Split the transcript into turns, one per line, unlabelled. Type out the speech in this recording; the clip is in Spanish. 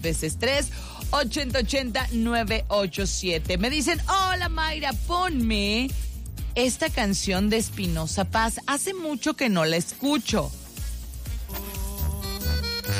veces 3, 8080-987. Me dicen, hola Mayra, ponme esta canción de Espinoza Paz. Hace mucho que no la escucho.